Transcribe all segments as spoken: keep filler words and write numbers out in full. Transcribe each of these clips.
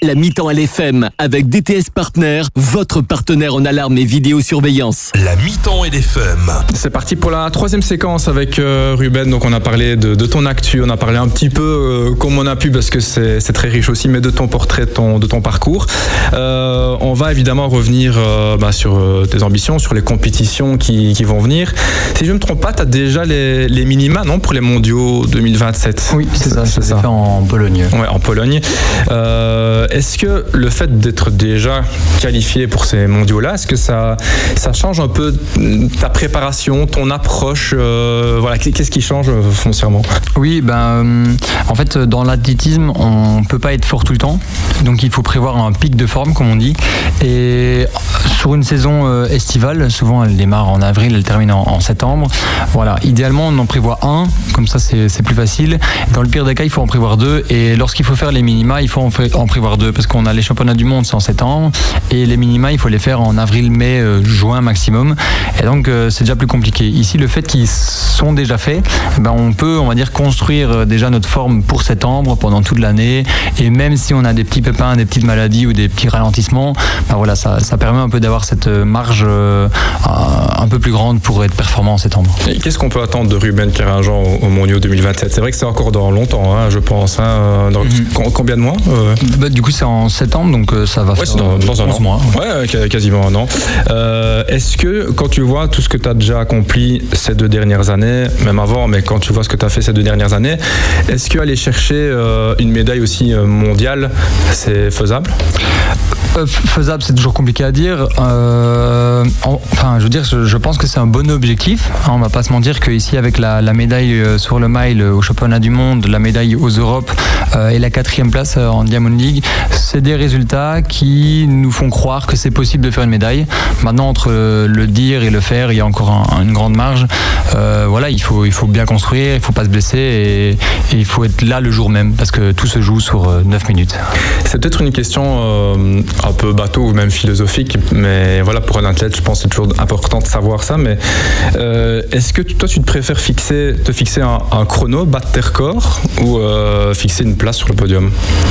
La mi-temps L F M avec D T S Partner, votre partenaire en alarme et vidéosurveillance. La mi-temps L F M. C'est parti pour la troisième séquence avec euh, Ruben. Donc on a parlé de, de ton actu, on a parlé un petit peu euh, comme on a pu parce que c'est, c'est très riche aussi, mais de ton portrait, de ton, de ton parcours. Euh, on va évidemment revenir euh, bah, sur euh, tes ambitions, sur les compétitions qui, qui vont venir. Si je ne me trompe pas, tu as déjà les, les minima, non, pour les mondiaux deux mille vingt-sept. Oui, c'est ça, c'est ça. ça. Fait en Pologne. Ouais, en Pologne. Euh, est-ce que le fait d'être déjà qualifié pour ces mondiaux-là, est-ce que ça, ça change un peu ta préparation, ton approche euh, voilà, qu'est-ce qui change euh, foncièrement? Oui, ben, euh, en fait, dans l'athlétisme, on peut pas être fort tout le temps. Donc, il faut prévoir un pic de forme, comme on dit. Et sur une saison euh, estivale, souvent elle démarre en avril, elle termine en, en septembre. Voilà, idéalement, on en prévoit un, comme ça, c'est, c'est plus facile. Dans le pire des cas, il faut en prévoir deux. Et lorsqu'il faut faire les minima, il faut en, fait, en prévoir deux, parce qu'on a les championnats du monde, c'est en septembre. Et les minima, il faut les faire en avril, mai, euh, juin maximum. Et donc, euh, c'est déjà plus compliqué. Ici, le fait qu'ils sont déjà faits, ben, on peut, on va dire, construire déjà notre forme pour septembre, pendant toute l'année. Et même si on a des petits pépins, des petites maladies ou des petits ralentissements, ben voilà, ça, ça permet un peu d'avoir cette marge euh, un peu plus grande pour être performant en septembre. Et qu'est-ce qu'on peut attendre de Ruben Kerinjan au, au Mondiaux deux mille vingt-sept? C'est vrai que c'est encore dans longtemps, hein, je pense. Hein, dans mm-hmm. Combien de mois euh... bah, Du coup, c'est en septembre, donc ça va ouais, faire dans, dans un onze an. mois. Ouais, ouais, quasiment un an. Euh, est-ce que quand tu vois tout ce que tu as déjà accompli ces deux dernières années, même avant, mais quand tu vois ce que tu as fait ces deux dernières années, est-ce qu'aller chercher euh, une médaille aussi mondiale, c'est faisable? Euh, faisable, c'est toujours compliqué à dire. Euh, enfin, je veux dire, je, je pense que c'est un bon objectif. Hein, on va pas se mentir qu'ici, avec la, la médaille sur le mile au championnat du monde, la médaille aux Europes euh, et la quatrième place en Diamond League, c'est des résultats qui nous font croire que c'est possible de faire une médaille. Maintenant, entre le dire et le faire, il y a encore un, une grande marge. Euh, voilà, il faut, il faut bien construire, il faut pas se blesser et, et il faut être là le jour même parce que tout se joue sur neuf minutes. C'est peut-être une question euh, un peu bateau ou même philosophique, mais voilà, pour un athlète, je pense que c'est toujours important de savoir ça. Mais euh, est-ce que toi, tu te préfères fixer, te fixer un, un chrono, battre tes records ou euh, fixer une place sur le podium?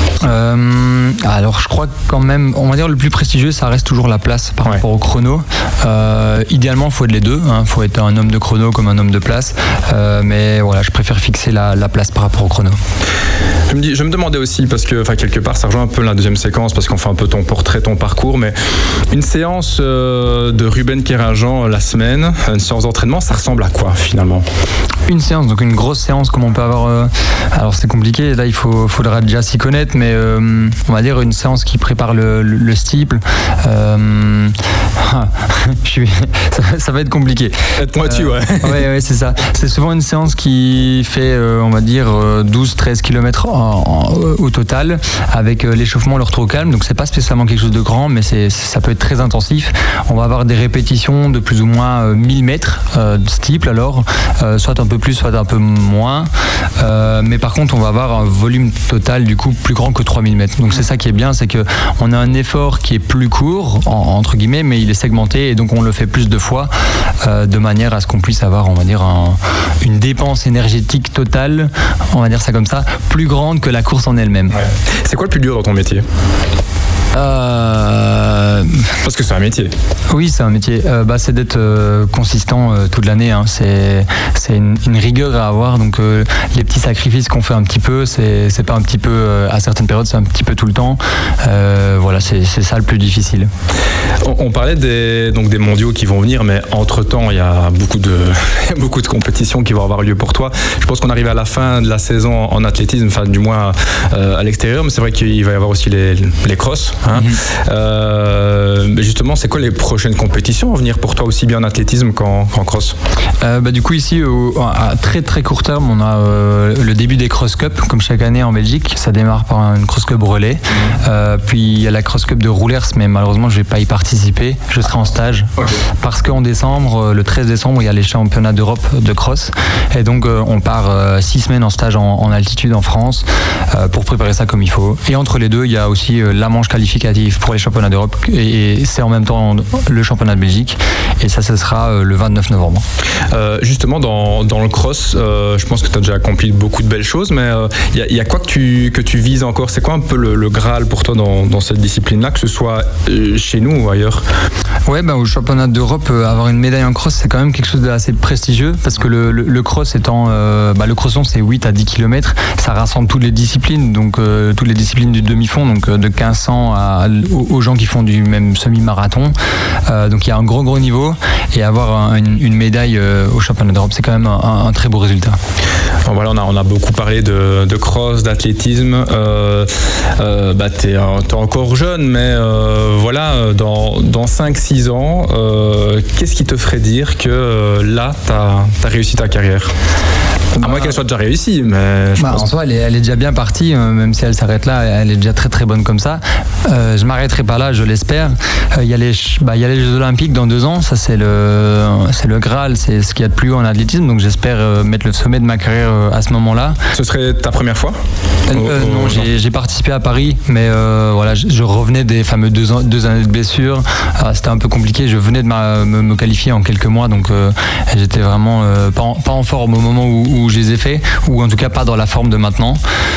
euh, Alors, je crois que quand même, on va dire le plus prestigieux, ça reste toujours la place par ouais. rapport au chrono. Euh, idéalement, il faut être les deux. Il hein, faut être un homme de chrono comme un homme de place. Euh, mais voilà, je préfère fixer la, la place par rapport au chrono. Je me, dis, je me demandais aussi, parce que enfin, quelque part, ça rejoint un peu la deuxième séquence, parce qu'on fait un peu ton portrait, ton parcours, mais une séance euh, de Ruben Kerinjan la semaine, une séance d'entraînement, ça ressemble à quoi finalement? Une séance, donc une grosse séance comme on peut avoir. Euh, alors c'est compliqué, là il faut, faudra déjà s'y connaître, mais euh, on va dire une séance qui prépare le, le, le steeple. Euh, je suis, ça, ça va être compliqué. Être pointu, euh, ouais. Ouais, ouais, c'est ça. C'est souvent une séance qui fait, euh, on va dire, douze treize kilomètres en, en, au total, avec euh, l'échauffement, le retour au calme. Donc c'est pas spécialement quelque chose de grand, mais c'est, ça peut être très intensif. On va avoir des répétitions de plus ou moins euh, mille mètres euh, de steeple, alors, euh, soit un peu plus, soit un peu moins. Euh, mais par contre, on va avoir un volume total du coup plus grand que trois mille mètres. Donc c'est ça qui est bien, c'est que on a un effort qui est plus court, en, entre guillemets, mais il est segmenté et donc on le fait plus de fois, euh, de manière à ce qu'on puisse avoir, on va dire, un, une dépense énergétique totale, on va dire ça comme ça, plus grande que la course en elle-même. Ouais. C'est quoi le plus dur dans ton métier? Euh... Parce que c'est un métier. Oui, c'est un métier. Euh, bah, c'est d'être euh, consistant euh, toute l'année. Hein. C'est, c'est une, une rigueur à avoir. Donc, euh, les petits sacrifices qu'on fait un petit peu, c'est, c'est pas un petit peu euh, à certaines périodes, c'est un petit peu tout le temps. Euh, voilà, c'est, c'est ça le plus difficile. On, on parlait des, donc des mondiaux qui vont venir, mais entre-temps, il y a beaucoup de, beaucoup de compétitions qui vont avoir lieu pour toi. Je pense qu'on arrive à la fin de la saison en athlétisme, enfin, du moins euh, à l'extérieur, mais c'est vrai qu'il va y avoir aussi les, les crosses. Hein. Mm-hmm. Euh, mais justement, c'est quoi les prochaines compétitions à venir pour toi, aussi bien en athlétisme qu'en, qu'en cross? euh, bah, Du coup, ici, au, à très très court terme, on a euh, le début des Cross Cup, comme chaque année en Belgique. Ça démarre par une Cross Cup relais. Mm-hmm. Euh, puis il y a la Cross Cup de Roulers, mais malheureusement, je ne vais pas y participer. Je serai en stage. Okay. Parce qu'en décembre, le treize décembre, il y a les championnats d'Europe de cross. Et donc, euh, on part euh, six semaines en stage en, en altitude en France euh, pour préparer ça comme il faut. Et entre les deux, il y a aussi euh, la Manche qualifiée qualificatif pour les championnats d'Europe et c'est en même temps le championnat de Belgique et ça ce sera le vingt-neuf novembre. Euh, justement dans, dans le cross, euh, je pense que tu as déjà accompli beaucoup de belles choses, mais il euh, y, y a quoi que tu, que tu vises encore? C'est quoi un peu le, le Graal pour toi dans, dans cette discipline-là, que ce soit chez nous ou ailleurs? Ouais, bah, au championnat d'Europe, euh, avoir une médaille en cross, c'est quand même quelque chose d'assez prestigieux parce que le, le, le cross étant, euh, bah, le crosson c'est huit à dix kilomètres, ça rassemble toutes les disciplines, donc euh, toutes les disciplines du demi-fond, donc euh, de quinze cents à, aux, aux gens qui font du même semi-marathon. Euh, donc il y a un gros gros niveau et avoir un, une, une médaille euh, au championnat d'Europe, c'est quand même un, un très beau résultat. Alors voilà, on a, on a beaucoup parlé de, de cross, d'athlétisme. Euh, euh, bah, t'es, t'es encore jeune, mais euh, voilà, dans, dans cinq six ans, euh, qu'est-ce qui te ferait dire que euh, là, t'as, t'as réussi ta carrière? À moins qu'elle soit déjà réussie, mais je bah, pense... En soi, elle est, elle est déjà bien partie, euh, même si elle s'arrête là, elle est déjà très très bonne comme ça. Euh, je m'arrêterai pas là, je l'espère. Il euh, y a les, bah, y a les Jeux Olympiques dans deux ans, ça c'est le, c'est le Graal, c'est ce qu'il y a de plus haut en athlétisme, donc j'espère euh, mettre le sommet de ma carrière euh, à ce moment-là. Ce serait ta première fois? euh, euh, Non, j'ai, j'ai participé à Paris, mais euh, voilà, je, je revenais des fameux deux, ans, deux années de blessure. Alors, c'était un peu compliqué, je venais de ma, me, me qualifier en quelques mois, donc euh, j'étais vraiment euh, pas, en, pas en forme au moment où, où je les ai fait, ou en tout cas pas dans la forme de maintenant.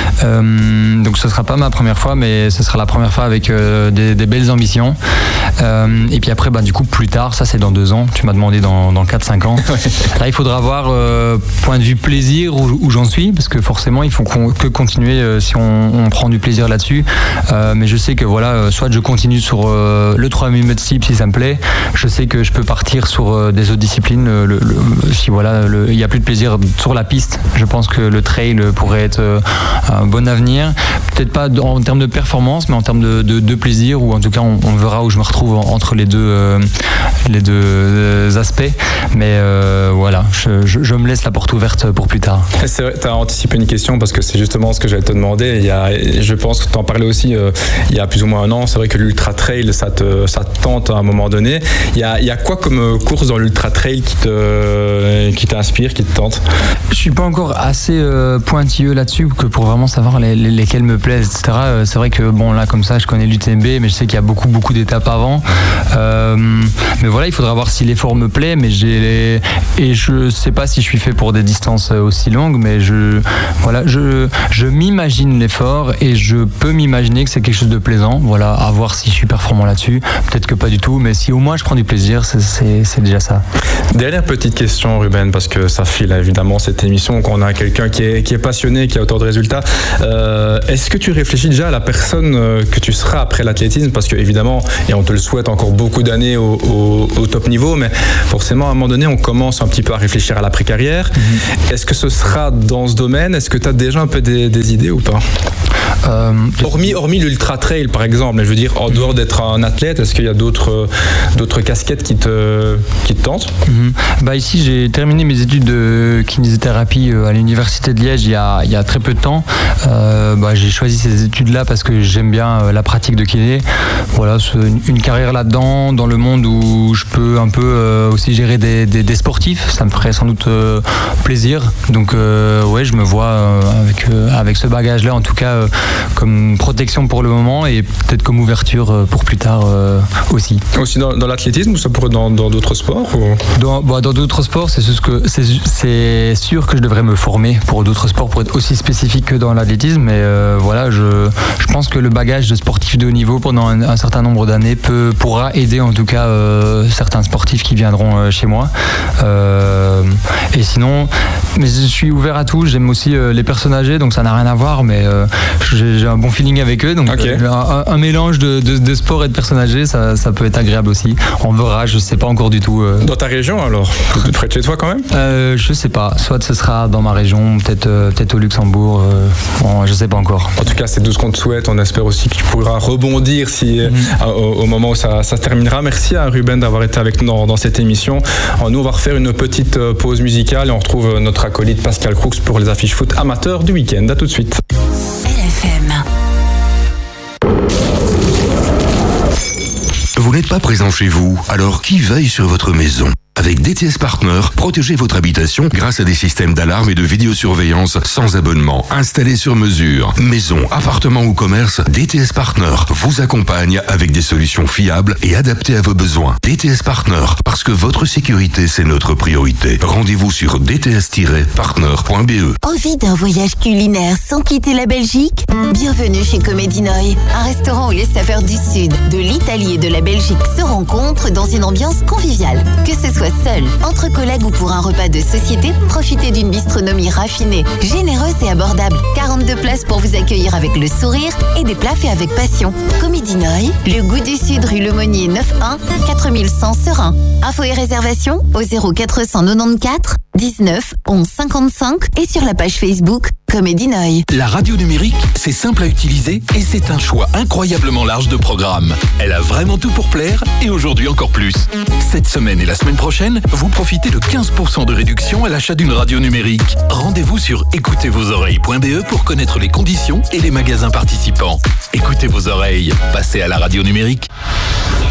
Euh, donc ce sera pas ma première fois, mais ce sera la première fois avec euh, des, des belles ambitions. Euh, et puis après, bah, du coup, plus tard, ça c'est dans deux ans, tu m'as demandé dans, dans quatre cinq ans. Là, il faudra voir, euh, point de vue plaisir, où, où j'en suis, parce que forcément, il faut qu'on, que continuer euh, si on, on prend du plaisir là-dessus. Euh, mais je sais que voilà, euh, soit je continue sur euh, le trois mille mètres type si ça me plaît, je sais que je peux partir sur euh, des autres disciplines, le, le, si voilà, il n'y a plus de plaisir sur la piste. Je pense que le trail pourrait être un bon avenir. Peut-être pas en termes de performance, mais en termes de, de, de plaisir, ou en tout cas, on, on verra où je me retrouve entre les deux, euh, les deux euh, aspects. Mais euh, voilà, je, je, je me laisse la porte ouverte pour plus tard. Tu as anticipé une question parce que c'est justement ce que j'allais te demander. Il y a, je pense que tu en parlais aussi euh, il y a plus ou moins un an. C'est vrai que l'ultra trail, ça te, ça te tente à un moment donné. Il y a, il y a quoi comme course dans l'ultra trail qui, te, qui t'inspire, qui te tente? Je suis pas encore assez euh, pointilleux là-dessus que pour vraiment savoir les, les, lesquels me plaisent, et cetera. Euh, c'est vrai que bon là comme ça, je connais l'U T M B, mais je sais qu'il y a beaucoup beaucoup d'étapes avant. Euh, mais voilà, il faudra voir si l'effort me plaît. Mais j'ai les... et je sais pas si je suis fait pour des distances aussi longues, mais je voilà, je je m'imagine l'effort et je peux m'imaginer que c'est quelque chose de plaisant. Voilà, à voir si je suis performant là-dessus. Peut-être que pas du tout, mais si au moins je prends du plaisir, c'est, c'est, c'est déjà ça. Dernière petite question, Ruben, parce que ça file évidemment cette émission, qu'on a quelqu'un qui est, qui est passionné, qui a autant de résultats. Euh, est-ce que tu réfléchis déjà à la personne que tu seras après l'athlétisme? Parce que évidemment, et on te le souhaite, encore beaucoup d'années au, au, au top niveau, mais forcément à un moment donné, on commence un petit peu à réfléchir à l'après-carrière. Mm-hmm. Est-ce que ce sera dans ce domaine? Est-ce que tu as déjà un peu des, des idées ou pas? Euh, hormis, hormis l'ultra trail par exemple, mais je veux dire en dehors d'être un athlète, est-ce qu'il y a d'autres, d'autres casquettes qui te, qui te tentent? Mm-hmm. Bah ici j'ai terminé mes études de kinésithérapie à l'université de Liège il y a, il y a très peu de temps. Euh, bah, j'ai choisi ces études-là parce que j'aime bien la pratique de kiné. Voilà, une, une carrière là-dedans, dans le monde où je peux un peu euh, aussi gérer des, des, des sportifs, ça me ferait sans doute euh, plaisir. Donc euh, ouais, je me vois euh, avec, euh, avec ce bagage-là en tout cas euh, comme protection pour le moment et peut-être comme ouverture euh, pour plus tard euh, aussi. Aussi dans, dans l'athlétisme ou ça pourrait dans, dans d'autres sports ou... dans, bah, dans d'autres sports, c'est, ce que, c'est, c'est sûr que je devrais me former pour d'autres sports pour être aussi spécifique que dans l'athlétisme, mais euh, voilà, je, je pense que le bagage de sportif de haut niveau pendant un, un certain nombre d'années peut, pourra aider en tout cas euh, certains sportifs qui viendront euh, chez moi. Euh, et sinon, mais je suis ouvert à tout, j'aime aussi euh, les personnes âgées, donc ça n'a rien à voir, mais euh, j'ai, j'ai un bon feeling avec eux, donc okay. euh, un, un mélange de, de, de sport et de personnes âgées, ça, ça peut être agréable aussi. On verra, je sais pas encore du tout. Euh... Dans ta région alors? Près de chez toi quand même? euh, Je sais pas, soit ce sera dans ma région, peut-être, euh, peut-être au Luxembourg, euh, bon, je sais pas encore. En tout cas, c'est tout ce qu'on te souhaite, on espère aussi que tu pourras rebondir si, mm-hmm. euh, au, au moment où ça, ça se terminera. Merci à Ruben d'avoir été avec nous dans, dans cette émission. Alors, nous, on va refaire une petite pause musicale et on retrouve notre acolyte Pascal Crooks pour les affiches foot amateurs du week-end. À tout de suite. L F M. Vous n'êtes pas présent chez vous, alors qui veille sur votre maison ? Avec D T S Partner, protégez votre habitation grâce à des systèmes d'alarme et de vidéosurveillance sans abonnement, installés sur mesure. Maison, appartement ou commerce, D T S Partner vous accompagne avec des solutions fiables et adaptées à vos besoins. D T S Partner, parce que votre sécurité, c'est notre priorité. Rendez-vous sur d t s tiret partner point b e. Envie d'un voyage culinaire sans quitter la Belgique? Bienvenue chez Comedinoy, un restaurant où les saveurs du Sud, de l'Italie et de la Belgique se rencontrent dans une ambiance conviviale. Que ce soit seul, entre collègues ou pour un repas de société, profitez d'une bistronomie raffinée, généreuse et abordable. quarante-deux places pour vous accueillir avec le sourire et des plats faits avec passion. Comedinoy, le goût du Sud, rue Lemonnier neuf un, quatre mille cent Serein. Infos et réservations au zéro quatre cent quatre-vingt-quatorze dix-neuf onze cinquante-cinq et sur la page Facebook Comedinoy. La radio numérique, c'est simple à utiliser et c'est un choix incroyablement large de programmes. Elle a vraiment tout pour plaire et aujourd'hui encore plus. Cette semaine et la semaine prochaine, vous profitez de quinze pour cent de réduction à l'achat d'une radio numérique. Rendez-vous sur écoutez vos oreilles point b e pour connaître les conditions et les magasins participants. Écoutez vos oreilles, passez à la radio numérique.